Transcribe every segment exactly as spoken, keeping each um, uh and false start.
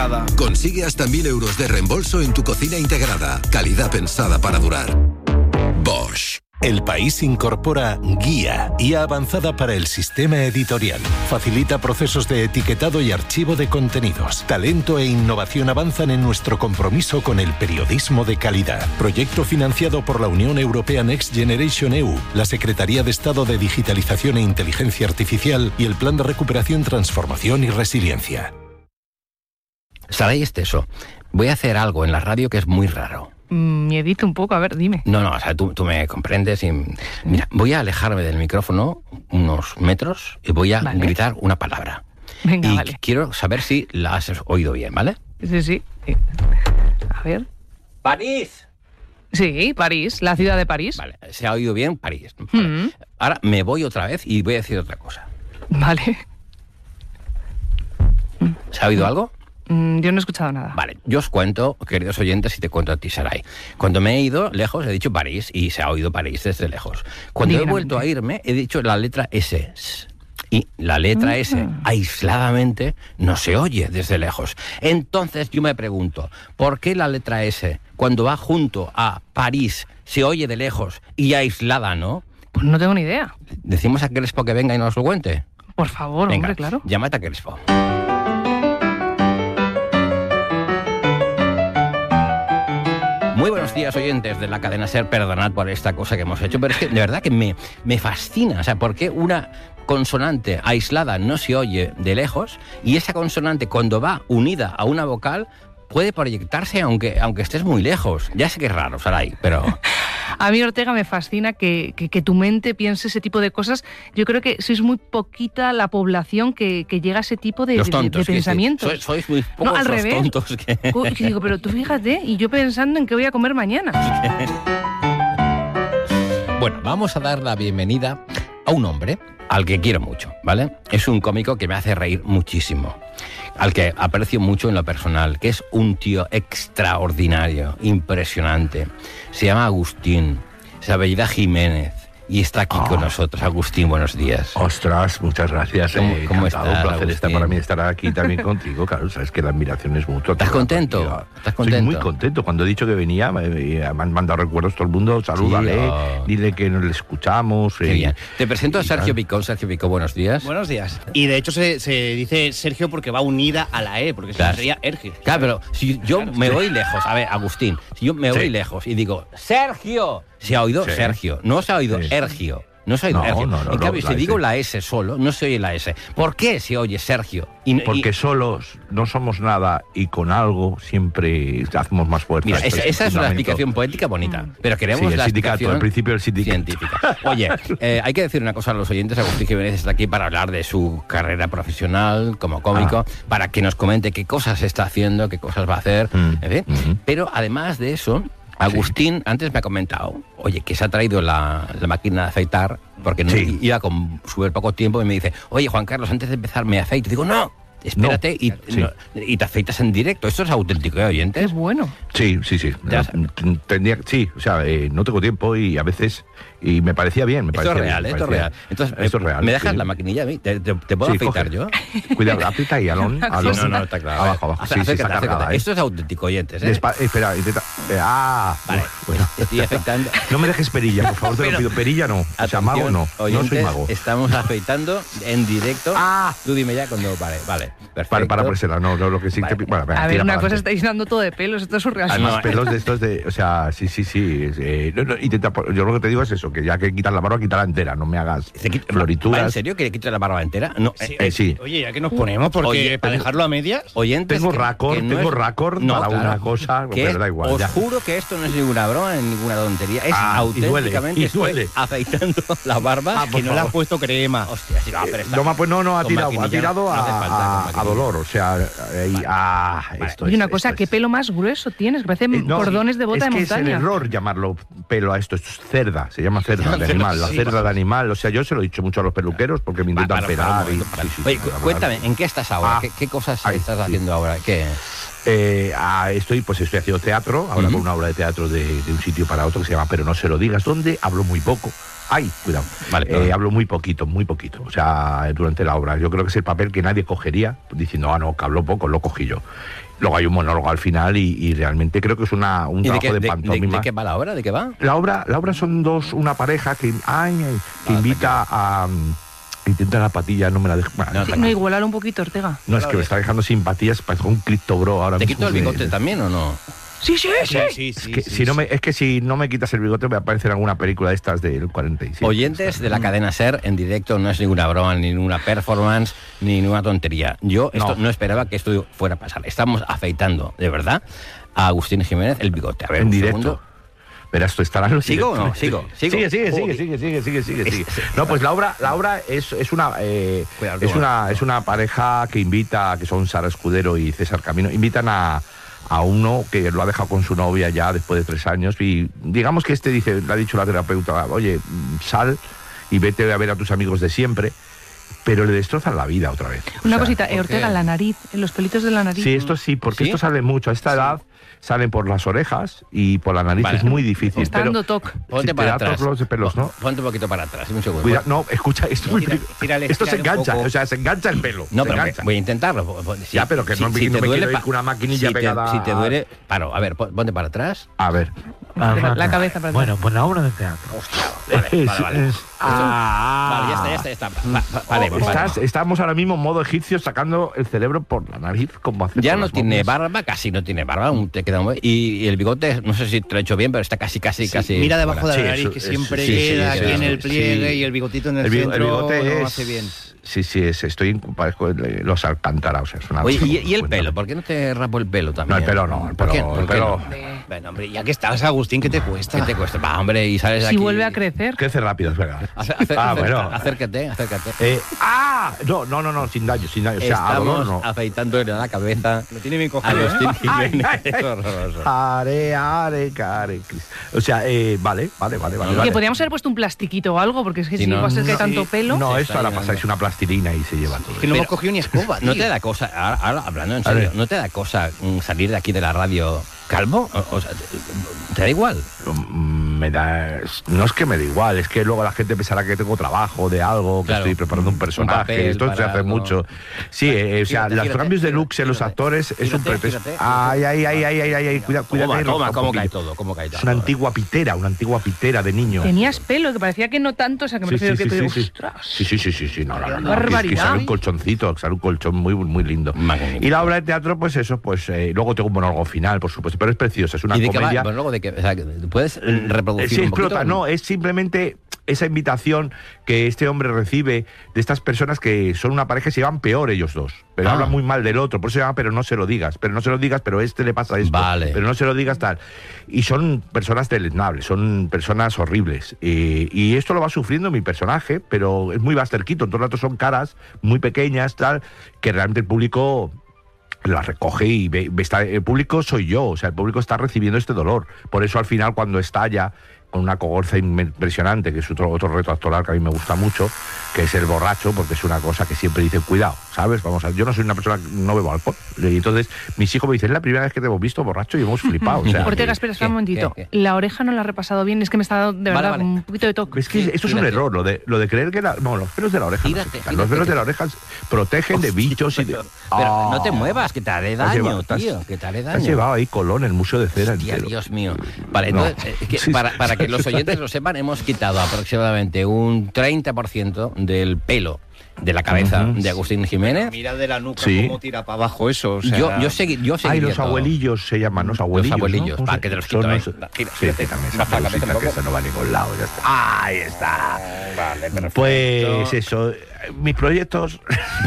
integrada. Consigue hasta mil euros de reembolso en tu cocina integrada. Calidad pensada para durar. Bosch. El País incorpora Guía, guía avanzada para el sistema editorial. Facilita procesos de etiquetado y archivo de contenidos. Talento e innovación avanzan en nuestro compromiso con el periodismo de calidad. Proyecto financiado por la Unión Europea Next Generation E U, la Secretaría de Estado de Digitalización e Inteligencia Artificial y el Plan de Recuperación, Transformación y Resiliencia. Saray Esteso, voy a hacer algo en la radio que es muy raro. Miedito un poco, a ver, dime. No, no, o sea, tú, tú me comprendes y... Mira, voy a alejarme del micrófono unos metros y voy a vale. gritar una palabra. Venga, y vale. quiero saber si la has oído bien, ¿vale? Sí, sí. A ver. ¡París! Sí, París, la ciudad de París. Vale, se ha oído bien París. Vale. Mm-hmm. Ahora me voy otra vez y voy a decir otra cosa. Vale. ¿Se ha oído algo? Yo no he escuchado nada. Vale, yo os cuento, queridos oyentes, y te cuento a ti, Saray. Cuando me he ido lejos, he dicho París, y se ha oído París desde lejos. Cuando he vuelto a irme, he dicho la letra S. Y la letra uh-huh. S, aisladamente, no se oye desde lejos. Entonces yo me pregunto, ¿por qué la letra S, cuando va junto a París, se oye de lejos y aislada, no? Pues no tengo ni idea. ¿Decimos a Crespo que venga y nos lo cuente? Por favor, venga, hombre, claro. Llámate a Crespo. Muy buenos días, oyentes de la cadena SER. Perdonad por esta cosa que hemos hecho, pero es que de verdad que me, me fascina. O sea, ¿por qué una consonante aislada no se oye de lejos y esa consonante, cuando va unida a una vocal, puede proyectarse aunque, aunque estés muy lejos? Ya sé que es raro, Saray, pero... A mí, Ortega, me fascina que, que, que tu mente piense ese tipo de cosas. Yo creo que sois muy poquita la población que, que llega a ese tipo de, los tontos, de, de pensamientos. Sois, sois muy pocos no, al los revés. tontos que... Y digo, pero tú fíjate, y yo pensando en qué voy a comer mañana. Bueno, vamos a dar la bienvenida a un hombre al que quiero mucho, ¿vale? Es un cómico que me hace reír muchísimo, al que aprecio mucho en lo personal, que es un tío extraordinario, impresionante. Se llama Agustín, se apellida Jiménez y está aquí oh. con nosotros. Agustín, buenos días. Ostras, muchas gracias. ¿Cómo, eh, cómo estás, estás, un placer Agustín? Estar para mí estar aquí también contigo. Claro, sabes que la admiración es mutua. ¿Estás contento? ¿Estás contento? Estoy muy contento. Cuando he dicho que venía, me, me han mandado recuerdos todo el mundo. Salúdale, sí, oh. dile que nos le escuchamos. Qué eh, bien. Te presento a Sergio Picó. Sergio Picó, buenos días. Buenos días. Y de hecho se, se dice Sergio porque va unida a la E, porque claro. sería Ergio. Claro, pero si yo claro, me sí. voy lejos, a ver, Agustín, si yo me voy sí. lejos y digo, Sergio, se ha oído sí. Sergio, no se ha oído sí. Ergio. No se oye no, Sergio. No, no, en cambio, no, si digo S. la S solo, no se oye la S. ¿Por qué se oye Sergio? Y, Porque y... solos no somos nada y con algo siempre hacemos más fuerza. Mira, esa, esa es una explicación poética bonita, pero queremos sí, la el sindicato, el principio del sindicato. Científica. Oye, eh, hay que decir una cosa a los oyentes. Agustín Jiménez está aquí para hablar de su carrera profesional como cómico, ah. para que nos comente qué cosas está haciendo, qué cosas va a hacer, mm. en fin. Mm-hmm. Pero además de eso... Agustín, sí. antes me ha comentado, oye, que se ha traído la, la máquina de afeitar, porque no, sí. iba con súper poco tiempo, y me dice, oye, Juan Carlos, antes de empezar me afeito. Digo, no, espérate, no, y, sí. no, y te afeitas en directo. Esto es auténtico, ¿eh, oyentes? Es bueno. Sí, sí, sí. Tendría, sí, o sea, eh, no tengo tiempo y a veces... Y me parecía bien, me esto parecía es real, bien, esto es real. Entonces, esto es real. ¿me dejas sí. la maquinilla a mí? ¿Te, te, te puedo sí, afeitar coge. yo? Cuidado, aprieta y alón. alón. No, no, está claro. Abajo, abajo. Sí, sí, acércate, sí, está cargada, ¿eh? Esto es auténtico, oyentes, ¿eh? Despa espera, intenta... Eh, ah, vale, bueno. estoy afeitando. No me dejes perilla, por favor, te Pero, lo pido. Perilla no, o sea, mago no, oyentes, no soy mago. Estamos afeitando en directo. Ah, tú dime ya cuando... Vale, vale, perfecto. Para, para ponérsela, no, no, lo que sí vale. te... Bueno, venga, a ver, una cosa, estáis dando todo de pelos, esto es surreal. Además, no, pelos de estos de... O sea, sí, sí, sí. Eh, no, no, intenta, yo lo que te digo es eso, que ya que quitas la barba, quitar la entera, no me hagas florituras. ¿En serio que le quitas la barba entera? No, sí, eh, sí. Oye, ya que nos ponemos, porque Oye, para dejarlo a medias... Oyentes tengo récord, tengo récord no, para claro, una cosa, pero es, da igual. Os ya. juro que esto no es ninguna broma, ni ninguna tontería. Es ah, auténticamente y duele, y duele. Estoy afeitando la barba. Ah, que no le has puesto crema. Hostia, sí, no, pero está, no, pues no, no, ha tirado, ha tirado no a, falta, a, a dolor, o sea, eh, vale. ah, vale. esto y es, una cosa, ¿qué pelo más grueso tienes? Parecen eh, no, cordones de bota es de que montaña. Es el error llamarlo pelo a esto, esto es cerda, se llama cerda de animal, la cerda de animal, o sea, yo se lo he dicho mucho a los peluqueros porque me intentan pelar. Y, sí, sí, Oye, cuéntame, ¿en qué estás ahora? Ah, ¿Qué, ¿Qué cosas ay, estás sí. haciendo ahora? ¿Qué? Eh, ah, estoy, pues estoy haciendo teatro, ahora uh-huh. con una obra de teatro de, de un sitio para otro que se llama Pero no se lo digas, donde hablo muy poco, Ay, cuidado. Vale, eh, vale. hablo muy poquito, muy poquito. O sea, durante la obra. Yo creo que es el papel que nadie cogería diciendo, ah, no, que hablo poco, lo cogí yo. Luego hay un monólogo al final y, y realmente creo que es una, un ¿Y de trabajo qué, de, de, pantomima. de, de qué va la obra? ¿De qué va? La obra, la obra son dos, una pareja que, ay, ay, que Ah, invita a... Intenta la patilla, no me la dejo. No, Sí, no, igualar un poquito, Ortega. No, es que me está dejando sin patillas, parece un Cristo Bro ahora ¿Te mismo. quito el me- bigote también o no? Sí, sí, sí. Sí, Es sí, que, sí, si no sí. me, es que si no me quitas el bigote me aparece en alguna película de estas del cuarenta y siete. Oyentes de la cadena SER, en directo no es ninguna broma, ni ninguna performance, ni ninguna tontería. Yo esto No. no, esperaba que esto fuera a pasar. Estamos afeitando, de verdad, a Agustín Jiménez el bigote. A ver, En un directo. segundo. Verás, tú estarás los ¿Sigo o no? directos. Sigo, sigo. Sigue, sigue, sigue, Joder. sigue, sigue, sigue, sigue, sigue. Sí. No, pues la obra, la obra es, es una eh, Cuidado, es cuidado. una es una pareja que invita, que son Sara Escudero y César Camino, invitan a, a uno que lo ha dejado con su novia ya después de tres años y digamos que este dice, le ha dicho la terapeuta, oye, sal y vete a ver a tus amigos de siempre, pero le destrozan la vida otra vez. Una O sea, cosita, eh, Ortega, qué? la nariz, en los pelitos de la nariz. Sí, esto sí, porque ¿Sí? esto sale mucho. A esta edad salen por las orejas y por la nariz Vale. es muy difícil. Está pero dando toque. Ponte te para da atrás. todos los pelos, ¿no? Ponte un poquito para atrás, un segundo. Cuida, no, escucha, esto, es muy Tira- peligroso. tírale, Esto se tírale un engancha, poco. o sea, se engancha el pelo. No, se pero engancha. voy a intentarlo. Po- po- si- Ya, pero que no me- no me te quiero ir pa- con una maquinilla si te- pegada Si te a- duele, paro, a ver, pon- ponte para atrás. A ver. La, la cabeza para Bueno, pues la obra de teatro. Vale, vale, vale. Es- ah, Vale, ya está, ya está, ya está. Pa- pa- paremos, Estás, paremos. estamos ahora mismo en modo egipcio sacando el cerebro por la nariz como hace Ya con no las tiene momias. barba, casi no tiene barba, aún te queda un... y, y el bigote, no sé si te lo he hecho bien, pero está casi, casi, Sí, casi... mira debajo fuera. de la Sí, nariz, eso- que eso- siempre sí, sí, queda sí, aquí en sí, el pliegue sí. y el bigotito en el, El, bi- centro el bigote no es... hace bien. Sí, sí, es, estoy en, parezco el- los Alcántara, o sea, es una Oye, cosa ¿y, y el muy pelo? ¿Por qué no te rapo el pelo también? No, el pelo no, el ¿Por qué? pelo- ¿Por el qué pelo- no? Bueno, hombre, ya que estás, Agustín, ¿qué te cuesta? ¿Qué te cuesta? Va, hombre, y sales Si aquí... vuelve a crecer. Crece rápido, es verdad. Acer- acer- Ah, acer- bueno. Acércate, acércate. Eh, ¡Ah! No, no, no, no, sin daño, sin daño. O sea, a dolor Estamos no. afeitando la cabeza Lo tiene bien a cogido, los ¿eh? Jiménez. Ay, ay, Es ay. horroroso. Are, are, care. Cris. O sea, eh, vale, vale, vale, vale. No, vale. Que podríamos haber puesto un plastiquito o algo, porque es que Sí, si no. va a ser que hay No, tanto sí. pelo. No, Se esto está ahora llenando. pasáis una plastilina y se lleva todo. Que no Pero- hemos cogido ni escoba, ¿No tío. te da cosa, ahora, ahora hablando en A ver. serio, ¿no te da cosa mm, salir de aquí de la radio calvo? O, o sea, ¿te, te da igual? Mm, Me da, no es que me da igual, es que luego la gente pensará que tengo trabajo de algo, que Claro. estoy preparando un personaje, papel esto se para hace algo. mucho. Sí, eh, o sea, Gírate, los gírate, cambios de gírate, looks en los gírate. actores es un Gírate, pretexto. gírate, Ay, gírate. ay, ay, ay, ay, ay, ay, cuida, Toma, cuídate. toma, Rafa, cómo un cae poquito. todo, cómo cae Es todo. una antigua pitera, una antigua pitera de niño. Tenías pelo, que parecía que no tanto, o sea, que me Sí, refiero sí, que sí, te digo, sí, sí. ostras. Sí, sí, sí, sí, sí, no, no, no, no. Barbaridad. Que, que sale un colchoncito, que sale un colchón muy, muy lindo. Magnífico. Y la obra de teatro, pues eso, pues eh, luego tengo un monólogo final, por supuesto, pero es preciosa, es una ¿Y de qué va? comedia. Pues luego de qué, o sea, ¿puedes eh, reproducir Sí, un poquito? explota, no, es simplemente esa invitación que este hombre recibe de estas personas que son una pareja y se llevan peor ellos dos, pero Ah. hablan muy mal del otro, por eso se llama pero no se lo digas, pero no se lo digas, pero a este le pasa esto, Vale. pero no se lo digas tal. Y son personas deleznables, son personas horribles. Eh, y esto lo va sufriendo mi personaje, pero es muy Buster Keaton, todo el rato son caras muy pequeñas, tal, que realmente el público la recoge y ve, ve- está, el público soy yo, o sea, el público está recibiendo este dolor. Por eso al final cuando estalla con una cogorza impresionante, que es otro, otro reto actoral que a mí me gusta mucho, que es el borracho, porque es una cosa que siempre dicen, cuidado, ¿sabes? Vamos a, yo no soy una persona que no bebo alcohol. Y entonces mis hijos me dicen, es la primera vez que te hemos visto borracho y hemos flipado. O sea, Ortega, que- espera, espera ¿Qué? un momentito. ¿Qué? La oreja no la he repasado bien, es que me está dando de Vale, verdad vale. un poquito de toque. es que esto es un Gírate. error, lo de, lo de creer que la, no, los pelos de la oreja. no Gírate, se quitan. gírate, los pelos que- de la oreja protegen de bichos y de. Pero Ah. no te muevas, que te haré Te has daño, llevado- te has- tío, que te haré te has daño. llevado ahí Colón, el Museo de Cera Hostia, entero. Dios mío. Vale, No. entonces, eh, que Sí, para, sí, para que sí, los sí. oyentes lo sepan, hemos quitado aproximadamente un treinta por ciento del pelo de la cabeza Ujú. de Agustín Jiménez. Mira de la nuca Sí. cómo tira para abajo eso. O sea, Yo, yo, segui, yo Ay, seguiría los todo. abuelillos se llaman, los abuelillos. Los abuelillos, ¿no? para que te los Son quito, los- ¿eh? Va, gira, Sí, gírate. también Baja la cabeza un que poco. eso no va a ningún lado, ya está. Ahí está. Vale, perfecto. Pues eso, mis proyectos.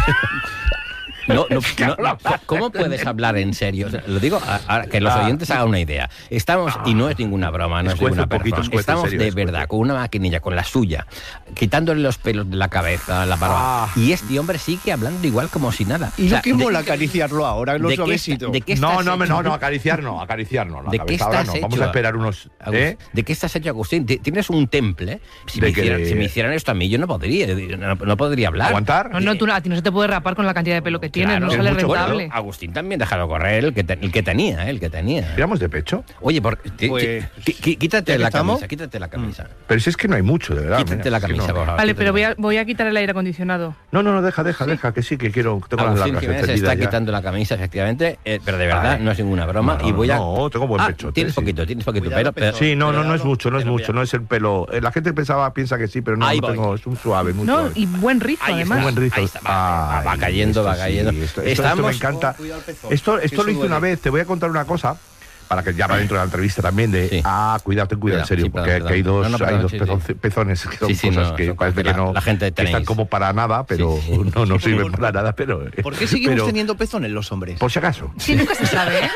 No, no, no, no. ¿Cómo puedes hablar en serio? O sea, lo digo a- a- que los Ah. oyentes hagan una idea. Estamos, y no es ninguna broma, no es Escuece ninguna un poquito, performance. escuece, en Estamos serio, de escuece. verdad con una maquinilla, con la suya, quitándole los pelos de la cabeza, la barba. Ah. Y este hombre sigue hablando igual como si nada. Y O sea, lo que de- mola acariciarlo ahora, los ¿de qué, suavecitos. está- de qué No, estás no, me- hecho? no, no, acariciar no, acariciar no. La ¿De qué cabeza ahora estás no. Vamos hecho? a esperar unos. Agus- ¿eh? ¿De qué estás hecho, Agustín? Ti- Tienes un temple. Si ¿De me, qué? hicieran, si me hicieran esto a mí, yo no podría. No, no podría hablar. ¿Aguantar? No, no, tú, no, a ti no se te puede rapar con la cantidad de pelo que tienes, claro, no sale mucho rentable. Bueno, Agustín también déjalo correr, el que, te- el que tenía, ¿eh? el que tenía. ¿Tiramos de pecho? Oye, por, ti- Pues, ti- qui- quítate ¿ya que la estamos? camisa, quítate la camisa. Pero si es que no hay mucho, de verdad. Quítate mira, la es que camisa, no. por favor. Vale, quítate pero la- voy a, voy a quitar el aire acondicionado. No, no, no, deja, deja, deja, que sí, que quiero, tengo las Agustín largas Jiménez se encendidas está ya. quitando la camisa, efectivamente, eh, pero de verdad Ay. no es ninguna broma. No, y voy a... no, tengo buen Ah, pechote, tienes sí. poquito, tienes poquito Cuidado pelo, el pero... pezón. Sí, no, no, no es Pero mucho, no es pero mucho, ya. no es el pelo. Eh, La gente pensaba, piensa que sí, pero no, Ahí no voy. tengo, es un suave, muy No, suave. y buen rizo, Ahí está. además. Un buen rizo. Ahí está, va, Ay, va cayendo, va esto sí, cayendo. esto, esto- esto Estamos- me encanta. Cuidado el pezón, Esto, que esto eso lo hice una duele. vez, te voy a contar una cosa. Para que ya va dentro de la entrevista también de, Sí. ah, cuidado, ten cuidado, Cuidado, en serio, sí, porque perdón, que hay perdón. dos, No, no, hay perdón, dos sí, pezon- sí. pezones que son Sí, sí, cosas no, que son parece cosas que que no la- la gente que están tenéis. como para nada, pero Sí, sí. no, no sirven para nada, pero ¿Por qué seguimos pero, teniendo pezones los hombres? por si acaso. Sí, nunca se sabe, ¿eh?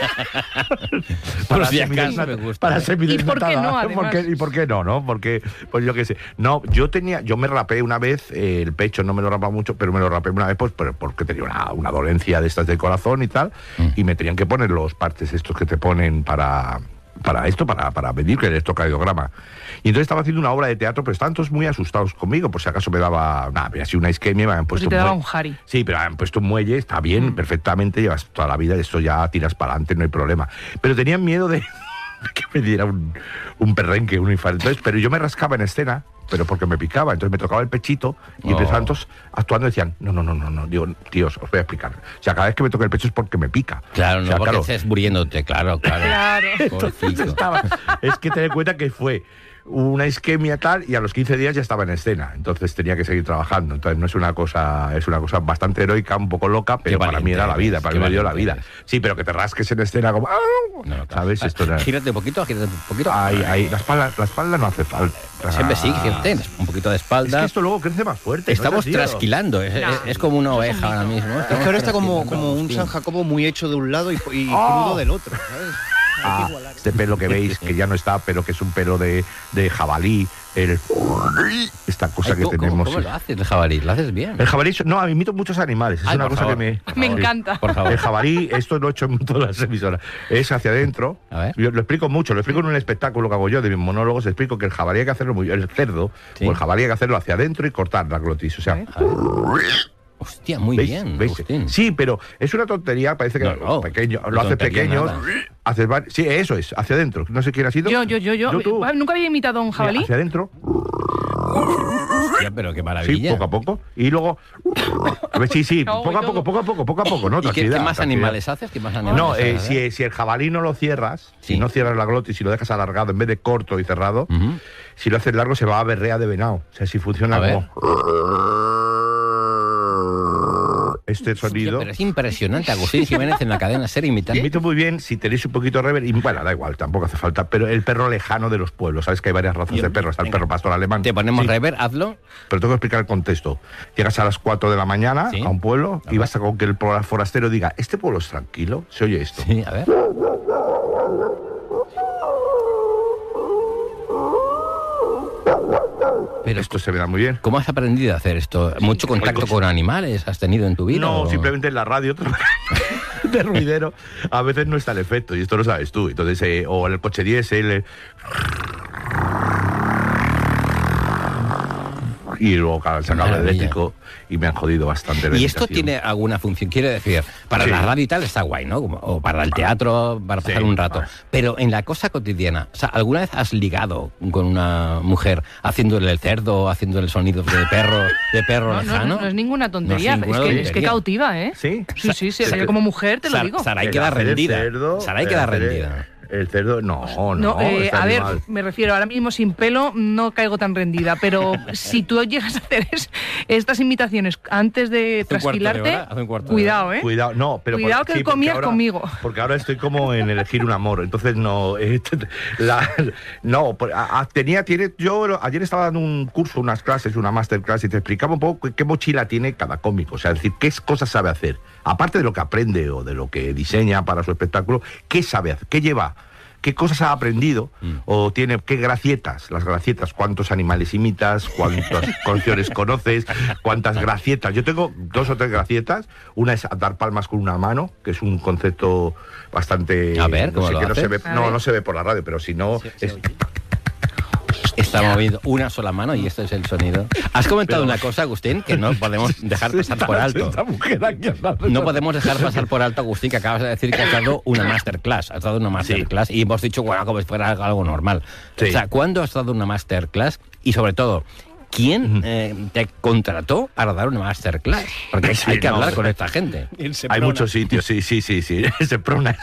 Por si semidesnata- acaso me gusta. para ¿eh? semidesnatada. ¿Y por qué no, ¿Por qué- además? ¿Y por qué no, no? Porque, pues yo qué sé. No, yo tenía, yo me rapé una vez, eh, el pecho no me lo rapaba mucho, pero me lo rapé una vez pues por- porque tenía una, una dolencia de estas del corazón y tal, Mm. y me tenían que poner los partes estos que te ponen para... para esto, para, para medir que el electrocardiograma. Y entonces estaba haciendo una obra de teatro, pero estaban todos muy asustados conmigo, por si acaso me daba, nada, me hacía una isquemia, me habían Pues puesto si te daba mue- un jari. Sí, pero me habían puesto un muelle, está bien, Mm. perfectamente, llevas toda la vida, esto ya tiras para adelante, no hay problema. Pero tenían miedo de que me diera un, un perrenque, un infarto. Entonces, pero yo me rascaba en escena, pero porque me picaba, entonces me tocaba el pechito y Oh. empezaban todos actuando, decían, no, no, no, no, no, digo, tíos, os voy a explicar. O sea, cada vez que me toca el pecho es porque me pica. Claro, O no, sea, porque claro, estés muriéndote, claro, claro. Claro. Pobrecito. estaba, es que te das cuenta que fue una isquemia tal y a los quince días ya estaba en escena, entonces tenía que seguir trabajando. Entonces no es una cosa, es una cosa bastante heroica, un poco loca, pero para mí valiente era la vida, eres, para qué mí me dio la valiente vida. eres. Sí, pero que te rasques en escena como, ¡ah! No, claro. ¿sabes? Esto era... Gírate un poquito, gírate un poquito. Ahí, ahí, la espalda, la espalda no hace falta. Siempre sí, gírate, un poquito de Es espalda. que esto luego crece más fuerte. ¿no Estamos es así, o? trasquilando, es, es- es como una oveja ahora mismo. Es que ahora está como, Estamos como un trasquilando. San Jacobo muy hecho de un lado y, y ¡Oh! crudo del otro, ¿sabes? Hay que Ah, igualar. este pelo que veis, que ya no está, pero que es un pelo de, de jabalí, el, esta cosa Ay, que ¿cómo- cómo- tenemos. ¿Cómo lo haces, el jabalí? ¿Lo haces bien? El jabalí, no, imito muchos animales, es Ay, una por cosa favor, que me... por Me favor. encanta. Por favor. El jabalí, esto lo he hecho en todas las emisoras, es hacia adentro. A ver. Yo lo explico mucho, lo explico en un espectáculo que hago yo de mis monólogos, explico que el jabalí hay que hacerlo muy, el cerdo, Sí. o el jabalí hay que hacerlo hacia adentro y cortar la glotis, o sea... A ver. A ver. Hostia, muy ¿Veis? bien, ¿Veis? Agustín. Sí, pero es una tontería, parece que No, no, pequeño, no lo hace tontería pequeño, nada. haces vari- sí, eso es, hacia adentro. No sé quién ha sido. Yo, yo, yo, yo. tú. Ah, Nunca había imitado a un Mira, jabalí. hacia adentro, Hostia, pero qué sí, maravilla. poco a poco. Y luego, a ver, sí, sí, No, poco a no. poco, poco a poco, poco a poco, ¿no? ¿Y qué, qué Tranquilidad, más tranquilidad. animales haces? ¿Qué más animales No, eh, haces? si, si el jabalí no lo cierras, Sí. si no cierras la glotis, si lo dejas alargado en vez de corto y cerrado, Ujú. si lo haces largo se va a berrea de venado. O sea, si funciona A ver. como este Hostia, sonido. pero es impresionante, Agustín Jiménez en la cadena SER imitando. Imito muy bien si tenéis un poquito de rever, y bueno, da igual, tampoco hace falta, pero el perro lejano de los pueblos, sabes que hay varias razas de perros, está el perro pastor alemán. Te ponemos Sí, rever, hazlo. pero tengo que explicar el contexto. Llegas a las cuatro de la mañana Sí. a un pueblo A y ver. basta con que el forastero diga, ¿este pueblo es tranquilo? ¿Se oye esto? Sí, a ver. Pero Esto se me da muy bien. ¿cómo has aprendido a hacer esto? ¿Mucho contacto pues- con animales has tenido en tu vida? No, o- simplemente en la radio de ruidero a veces no está el efecto y esto lo sabes tú. Entonces, eh, o en el coche diésel eh, y luego claro, se acaba el Maravilla. eléctrico y me han jodido bastante. la ¿Y esto imitación. tiene alguna función? Quiero decir, para Sí. la radio y tal está guay, ¿no? Como- o para el teatro, para pasar Sí. un rato. Ah. Pero en la cosa cotidiana, o sea, ¿alguna vez has ligado con una mujer haciéndole el cerdo, haciéndole sonidos de perro, de perro No, no, lejano? no, no es ninguna tontería. No es ninguna es, que, es que tontería. cautiva, ¿eh? ¿Sí? Sí, sí, sí. Sí. Yo como mujer te lo Sar- digo. Saray El queda hacer el rendida. cerdo, Saray el queda hacer el- rendida. El cerdo, no, no. No, eh, este a ver, animal. me refiero, ahora mismo sin pelo no caigo tan rendida, pero si tú llegas a hacer es- estas imitaciones antes de Hace un cuarto de trasquilarte, hora, hace un cuarto de cuidado, ¿eh? Cuidado, no, pero Cuidado por- que sí, él porque comía ahora- conmigo. Porque ahora estoy como en elegir un amor, entonces no, eh, la- no, por- a- a- tenía, tiene, yo ayer estaba dando un curso, unas clases, una masterclass y te explicaba un poco qué, qué mochila tiene cada cómico, o sea, es decir, qué cosas sabe hacer, aparte de lo que aprende o de lo que diseña para su espectáculo, qué sabe hacer, qué lleva. ¿Qué cosas ha aprendido? Mm. ¿O tiene qué gracietas? Las gracietas, ¿cuántos animales imitas? ¿Cuántas canciones conoces? ¿Cuántas gracietas? Yo tengo dos o tres gracietas. Una es dar palmas con una mano, que es un concepto bastante... A ver, no ¿cómo sé, lo que no haces? se ve, A no, ver. no se ve por la radio, pero si no... Se- se es- oye. Es está moviendo una sola mano y este es el sonido. Has comentado Pero- una cosa, Agustín, que no podemos dejar pasar por alto. Esta mujer aquí hablando. No podemos dejar pasar por alto, Agustín, que acabas de decir que has dado una masterclass. Has dado una masterclass y hemos dicho, bueno, como si fuera algo normal. Sí. O sea, ¿cuándo has dado una masterclass? Y sobre todo, ¿quién eh, te contrató para dar una masterclass? Porque Sí, hay que no, hablar no. con esta gente. Hay muchos sitios, sí, sí, sí, sí. Se prona.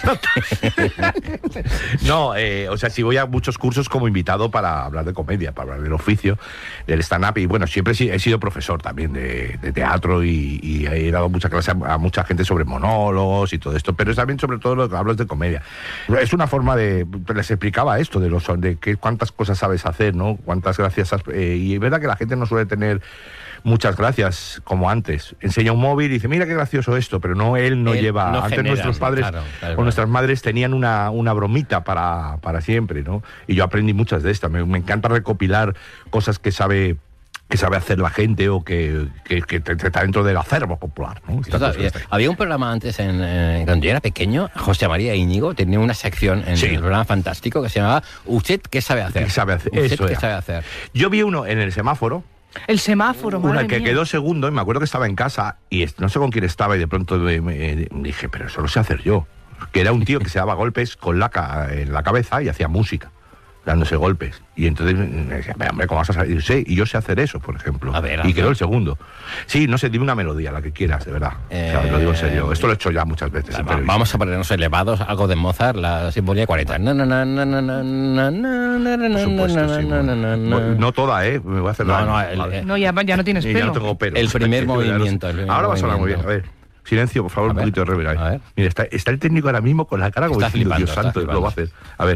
No, eh, o sea, sí voy a muchos cursos como invitado para hablar de comedia, para hablar del oficio, del stand-up. Y bueno, siempre he si- he sido profesor también de, de teatro y, y he dado mucha clase a, a mucha gente sobre monólogos y todo esto. Pero es también sobre todo lo que hablas de comedia. Es una forma de... Les explicaba esto, de, los, de que, cuántas cosas sabes hacer, ¿no? Cuántas gracias has... eh, y es verdad que la gente no suele tener... Muchas gracias, como antes. Enseña un móvil y dice, mira qué gracioso esto, pero no, él no Él lleva... no antes genera, nuestros padres claro, claro, o nuestras madres tenían una, una bromita para, para siempre, ¿no? Y yo aprendí muchas de estas. Me, me encanta recopilar cosas que sabe que sabe hacer la gente o que, que, que te- te está dentro del acervo popular, ¿no? Estas Total, cosas. eh, había un programa antes, en, eh, cuando yo era pequeño, José María Íñigo tenía una sección en Sí. el programa fantástico que se llamaba ¿Usted qué sabe hacer? ¿Qué sabe hacer? ¿Usted Eso qué era. sabe hacer? Yo vi uno en el semáforo, El semáforo, madre una que mía. quedó segundo, y me acuerdo que estaba en casa y es- no sé con quién estaba y de pronto me, me- me dije, pero eso lo sé hacer yo. Que era un tío que se daba golpes con la ca- en la cabeza y hacía música, dándose golpes. Y entonces me decía, "Pero, hombre, ¿cómo vas a salir? Sí, y yo sé hacer eso, por ejemplo. A ver, y a quedó ver. el segundo. Sí, no sé, dime una melodía, la que quieras, de verdad. O sea, Eh, lo digo en serio. Esto lo he hecho ya muchas veces. en Va- televisión. Vamos a ponernos elevados, algo de Mozart, la Sinfonía cuarenta. Na, na, na, na, na, na, na, na, na, Por supuesto, na, sí. na, na, na, na. No toda, ¿eh? Me voy a hacer No, daño. no, el- Vale. eh, No, ya, ya no tienes Y pelo. ya no tengo pelo. El primer Ya no sé. movimiento, el primer Ahora va a sonar muy bien. A movimiento. ver, silencio, por favor, A un ver, poquito de reverb ahí. a ver. Mira, está, está el técnico ahora mismo con la cara como Está diciendo, flipando, Dios está santo, lo va a flipando. hacer. A ver.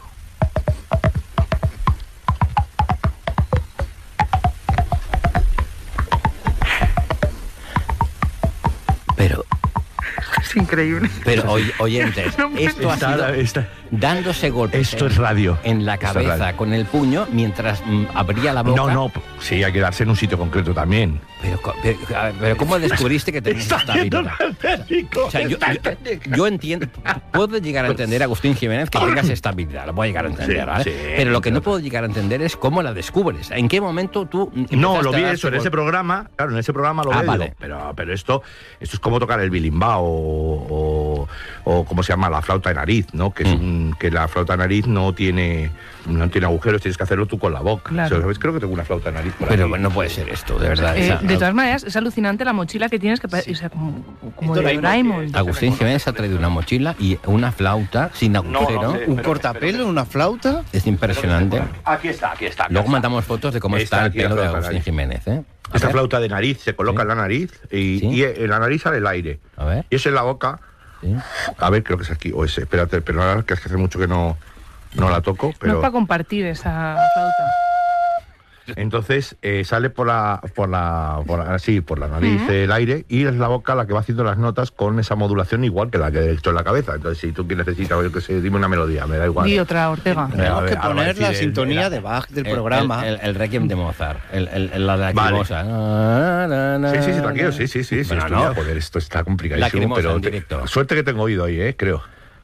Pero, Es increíble. pero oy- oyentes, esto ha Está- sido está- dándose golpes Esto en- es radio. en la Esto es cabeza radio. con el puño mientras mm, abría la boca. No, no, sí, hay que darse en un sitio concreto también. Pero, co- pero, a ver, pero ¿cómo descubriste que tenías estabilidad? O sea, yo, yo- yo entiendo, puedo llegar a entender, Agustín Jiménez, que tengas estabilidad, lo puedo llegar a entender, Sí, ¿vale? sí, Pero lo que no claro. puedo llegar a entender es cómo la descubres. ¿En qué momento tú No, empezaste lo a vi darte eso en ese gol- programa, claro, en ese programa lo Ah, veo, vale. digo, pero, pero esto, esto es como tocar el bilimbao o, o, o cómo se llama, la flauta de nariz, ¿no? Que, es Mm. un- que la flauta de nariz no tiene, no tiene agujeros, tienes que hacerlo tú con la boca. Claro. O sea, ¿sabes? Creo que tengo una flauta de nariz por Pero ahí. bueno, no puede ser esto, de verdad. Eh, esa- de todas maneras, es alucinante la mochila que tienes, que parece o sea, como, como de Doraemon. Doraemon. Agustín Jiménez ha traído una mochila y una flauta sin agujero. sé. ¿Un Pero- cortapelo, una flauta? Es impresionante. Aquí está, aquí está. Luego mandamos fotos de cómo Está está el aquí la pelo de flauta de Agustín nariz. Jiménez, ¿eh? A Esta ver, flauta de nariz se coloca Sí. en la nariz y, Sí. y en la nariz sale el aire. A ver. Y es en la boca. Sí. A ver, creo que es aquí. O ese, espérate, pero ahora que es que hace mucho que no, no la toco. No Pero es para compartir esa flauta. entonces eh, sale por la, por la, por la, sí, por la nariz el aire y es la boca la que va haciendo las notas con esa modulación igual que la que he hecho en la cabeza. Entonces, si tú necesitas, yo que sé, dime una melodía, me da igual. Di otra, Ortega. Venga, a Tenemos ver, que ahora va a poner decir la el- sintonía mira. de Bach del El- programa. El, el, el Requiem de Mozart. El, el, el- la Vale. lacrimosa. Sí, sí, sí, tranquilo, sí, sí, sí. sí Bueno, esto, no. ya, joder, esto está complicadísimo, Lacrimosa pero en te- directo. suerte que tengo oído ahí, eh, creo.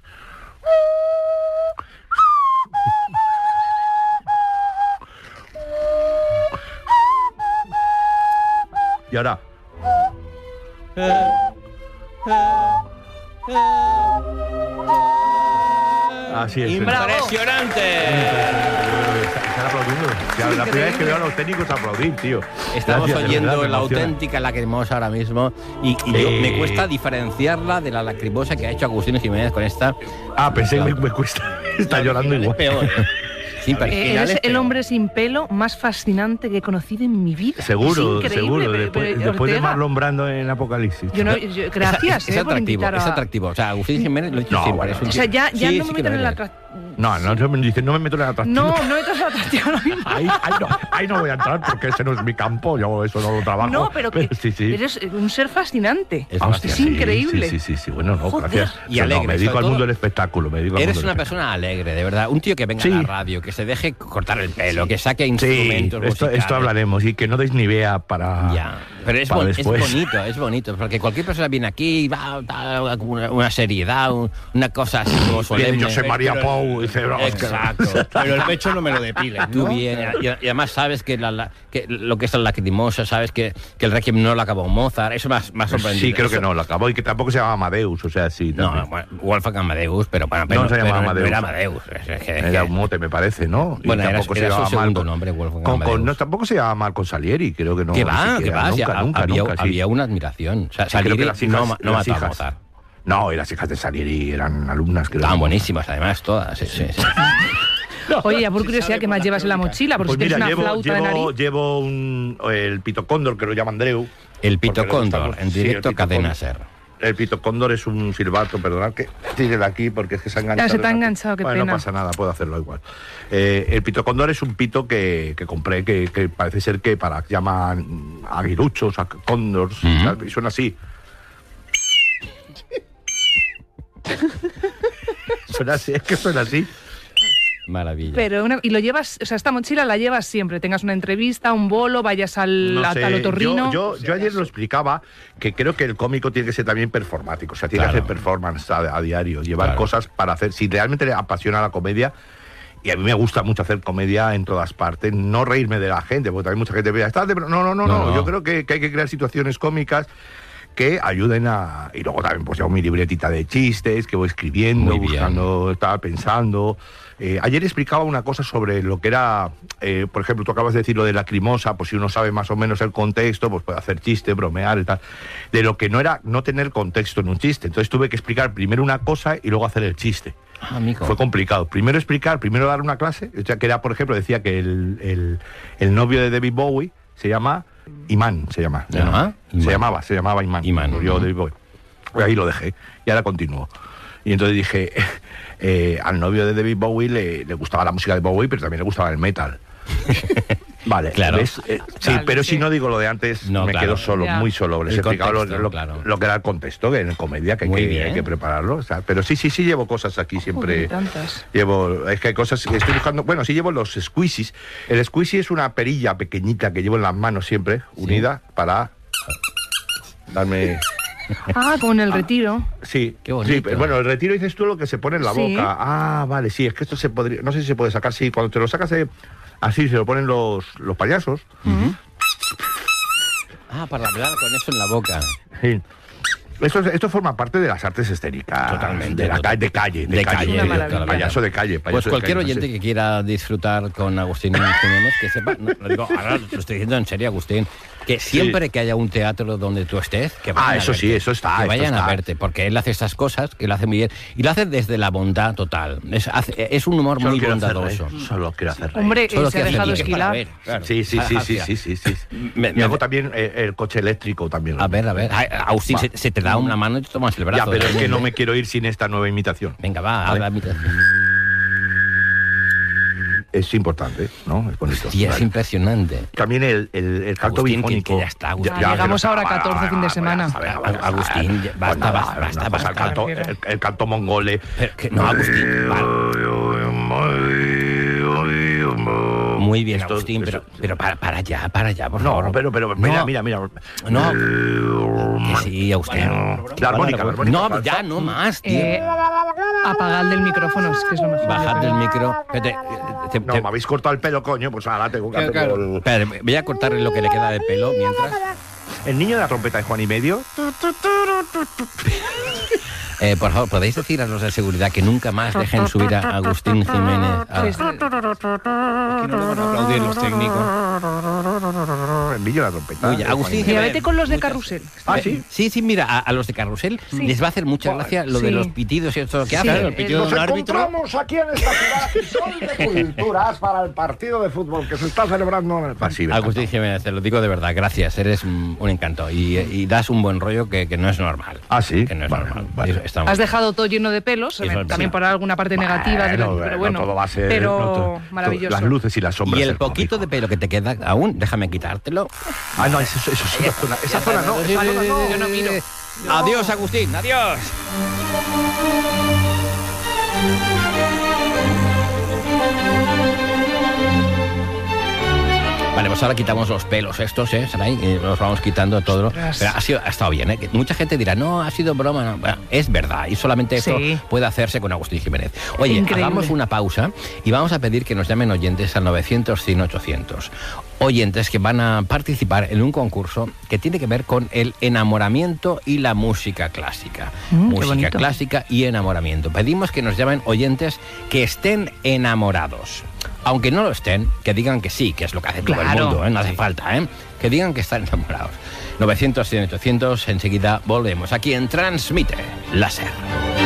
Y ahora. Así es. ¡Impresionante! Están aplaudiendo. Ya, la primera vez que veo a los técnicos aplaudir, tío. Estamos Gracias, de oyendo verdad, me la emociona. auténtica lacrimosa ahora mismo y, y yo, Eh. me cuesta diferenciarla de la lacrimosa que ha hecho Agustín Jiménez con esta. Ah, pensé que me, me cuesta. Está llorando igual. Peor, ¿eh? Sí, pero al Eh, final eres es el peor. hombre sin pelo más fascinante que he conocido en mi vida. Seguro, Es increíble, seguro. pero- Después, pero, después de Ortega, Marlon Brando en Apocalipsis. yo no- yo- gracias Es, es eh, por atractivo, invitar a... es atractivo. O sea, Agustín Jiménez lo he dicho No, siempre. bueno, es un O sea, tío- ya, ya Sí, no sí me que meten lo en la... eres. tra- No, no, no me dice, no me meto en el atractivo. No, no metas en la atractivo ahora mismo. Ahí, ahí no, ahí no voy a entrar porque ese no es mi campo, yo eso no lo trabajo. No, pero que sí, sí. eres un ser fascinante. Es Ah, fascinante. hostia, es sí, increíble. Sí, sí, sí, sí. Bueno, no, Joder. gracias. Y Yo alegre, no, me dedico sobre al todo. mundo del espectáculo. Me dedico al Eres mundo una del persona alegre, de verdad. Un tío que venga Sí. a la radio, que se deje cortar el pelo, que saque Sí, instrumentos esto, musicales. esto hablaremos y que no deis ni idea para. Ya, pero es, para bon- es después. bonito, es bonito, porque cualquier persona viene aquí y va a una, una seriedad, un- una cosa así como Bien, solemne. José María Pero Pou. cerebro. Exacto. Pero el pecho no me lo depilen, Tú ¿no? bien, y, y además sabes que, la, la- que lo que es la lacrimosa, sabes que, que el Requiem no lo acabó Mozart, eso más, más sorprendido. Sí, creo que Eso- no, lo acabó y que tampoco se llamaba Amadeus, o sea, sí. No, también. bueno, Wolfgang Amadeus, pero bueno, pero No se llamaba pero Amadeus. No era Amadeus. Es- es que- Era que- un mote, me parece, ¿no? Y Bueno, era- tampoco se era su llamaba mal segundo con- nombre, Wolfgang con- con- Amadeus. no, tampoco se llamaba mal con Salieri, creo que no. que ni va, que siquiera, va, sí, nunca, ha- nunca, había, nunca, sí. había una admiración. O sea, Sí, creo que Salieri las hijas- no, ma- no las mató a hijas. Mozart. No, y las hijas de Salieri eran alumnas, creo. Estaban buenísimas, además, todas. Sí, sí, sí. Oye, ya por curiosidad, ¿qué más llevas en la mochila? Por Pues si tienes mira, una llevo, flauta de llevo, nariz. llevo un, el pitocóndor, que lo llama Andreu. El porque le pitocóndor, gusta- en sí, el directo pitocóndor. Cadena Ser. El pitocóndor es un silbato, perdonad que tire de aquí porque es que se ha enganchado. Ya, se te ha el gato. enganchado, qué Bueno, pena. no pasa nada, puedo hacerlo igual. Eh, el pitocóndor es un pito que, que compré, que, que parece ser que para llaman aguiluchos, a cóndors, Ujú. tal, y suena así. Suena así, es que suena así. Maravilla. Pero una- y lo llevas, o sea, esta mochila la llevas siempre. Tengas una entrevista, un bolo, vayas al, No a- sé, al otorrino. Yo, yo, yo ayer lo explicaba que creo que el cómico tiene que ser también performático, o sea, tiene Claro. que hacer performance a, a diario, llevar Claro. cosas para hacer. Si realmente le apasiona la comedia, y a mí me gusta mucho hacer comedia en todas partes, no reírme de la gente, porque también mucha gente ve, "Estás de bro-". no, no, no, no, No, no. yo creo que, que hay que crear situaciones cómicas que ayuden a... Y luego también pues llevo mi libretita de chistes, que voy escribiendo, Muy bien. buscando, estaba pensando. Eh, ayer explicaba una cosa sobre lo que era, eh, por ejemplo, tú acabas de decir lo de lacrimosa, pues si uno sabe más o menos el contexto, pues puede hacer chiste, bromear y tal. De lo que no era no tener contexto en un chiste. Entonces tuve que explicar primero una cosa y luego hacer el chiste. Ah, amigo. Fue complicado. Primero explicar, primero dar una clase, o sea, que era, por ejemplo, decía que el, el- el novio de David Bowie se llama Imán, se llama. ¿Se llama? Se Imán. llamaba, se llamaba Imán. Imán, Murió ujú. David Bowie. Pues ahí lo dejé. Y ahora continúo. Y entonces dije, eh, al novio de David Bowie le, le gustaba la música de Bowie, pero también le gustaba el metal. Vale, Claro. ¿ves? Eh, sí, Vale, pero sí. si no digo lo de antes, No, me claro. quedo solo, Ya. muy solo. Les El he explicado lo, contexto, lo- claro. lo que era el contexto, que en comedia, que hay, Muy que, bien. hay que prepararlo. O sea, pero sí, sí, sí llevo cosas aquí siempre. Joder, tantas. Llevo, es que hay cosas, estoy buscando, bueno, sí llevo los squeezies. El squeezie es una perilla pequeñita que llevo en las manos siempre, unida, para darme... Ah, como en el retiro. Sí, Qué bonito. sí, pero bueno, el retiro dices tú lo que se pone en la Sí. boca. Ah, vale, sí, es que esto se podría, no sé si se puede sacar, sí, cuando te lo sacas eh, así, se lo ponen los, los payasos. Ah, para hablar con eso en la boca. Sí. Esto, es- esto forma parte de las artes escénicas. Totalmente, De la total- calle, de calle. De, de calle. calle, Una maravilla. totalmente. Payaso de calle. Pues payaso de cualquier calle, no oyente sé. que quiera disfrutar con Agustín Jiménez, que sepa, no, lo digo, ahora lo estoy diciendo en serio, Agustín, que siempre que haya un teatro donde tú estés, que vayan Ah, a eso sí, verte, eso está, que esto vayan a está. verte, porque él hace estas cosas, que lo hace muy bien, y lo hace desde la bondad total. Es, hace- es un humor Solo muy quiero hacer bondadoso. reír, Solo quiero hacer reír. Hombre, Solo eh, se ha que hace dejado bien. esquilar. Claro. Sí, sí, sí, Ah, sí, ah, sí, sí, sí. Me- y me- hago también eh, el coche eléctrico también. A ver, a ver. Ay, Agustín, Va. se, se te da una mano y te tomas el brazo. Ya, pero es que también, no ¿eh? me quiero ir sin esta nueva imitación. Venga, va, Vale. haz la mitad. Es importante, ¿no? Es bonito. Sí, es Vale. impresionante. También el, el, el canto Agustín, que- bifónico. que ya está, Agustín. Ah, que llegamos no ahora está, catorce va, fin de va, semana. va, va, va, va, va, Agustín, ya- Pues basta, nada, basta, una basta, cosa, el basta. canto, el, el canto mongole. Pero que- no, Agustín, va. Muy bien, Esto- Agustín, esto- pero, pero para, para allá, para allá, por No, favor. pero, pero, mira, No. mira, mira. No. Que sí, Agustín. La armónica, la armónica. No, ya, no más, tío. Eh, apagad del micrófono, es que es lo mejor. Bajad del micro. Espérate, te- No, te- me habéis cortado el pelo, coño, pues ahora tengo que Claro, hacer claro. el- espérate, voy a cortarle lo que le queda de pelo mientras. El niño de la trompeta de Juan y Medio. Eh, por favor, ¿podéis decir a los de seguridad que nunca más dejen subir a Agustín Jiménez? a- Pues, Aquí no le van a aplaudir los técnicos. El niño de la trompeta. Oye, de Juan y Agustín Medio. mira, Jiménez. vete con los de Muchas- carrusel. Ah, Eh, sí. Sí, sí, mira, a, a los de Carrusel Sí. les va a hacer mucha gracia lo de Sí. los pitidos y esto lo que Sí, hacen. Claro, el pitido de Nos un árbitro. aquí en esta ciudad que son de culturas para el partido de fútbol que se está celebrando en el pasillo. Agustín Jiménez, te lo digo de verdad, gracias, eres mm, un encanto y, y das un buen rollo que, que no es normal. Ah, sí. Que no es Vale, normal. vale. Eso está muy Has bien. dejado todo lleno de pelos, Eso es también sí. por alguna parte negativa, Bueno, pero no bueno, todo va a ser. pero no todo- maravilloso. Las luces y las sombras. Y el del poquito de cómico. pelo que te queda aún, déjame quitártelo. Ah, no, eso, eso, eso es una zona. Esa zona no, esa zona no. Yo no miro. Adiós, Agustín, adiós. Vale, pues ahora quitamos los pelos estos, ¿eh? Saray, y los vamos quitando todo. Ostras. Pero ha, sido, ha estado bien, ¿eh? Que mucha gente dirá, no, ha sido broma. No. Bueno, es verdad, y solamente esto Sí. puede hacerse con Agustín Jiménez. Oye, Increíble. hagamos una pausa y vamos a pedir que nos llamen oyentes al novecientos, cien, ochocientos. Oyentes que van a participar en un concurso que tiene que ver con el enamoramiento y la música clásica. Mm, qué música bonito. clásica y enamoramiento. Pedimos que nos llamen oyentes que estén enamorados. Aunque no lo estén, que digan que sí, que es lo que hace todo el Claro. mundo, ¿eh? No hace falta, ¿eh? Que digan que están enamorados. novecientos, cien, ochocientos, enseguida volvemos aquí en Transmite Láser.